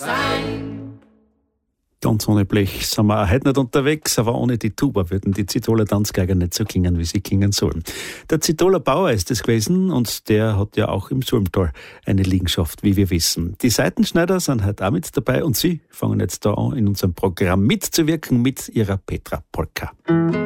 Ganz ohne Blech sind wir auch heute nicht unterwegs, aber ohne die Tuba würden die Zitoler Tanzgeiger nicht so klingen, wie sie klingen sollen. Der Zitoler Bauer ist es gewesen und der hat ja auch im Sulmtal eine Liegenschaft, wie wir wissen. Die Seitenschneider sind heute auch mit dabei und sie fangen jetzt da an, in unserem Programm mitzuwirken mit ihrer Petra Polka.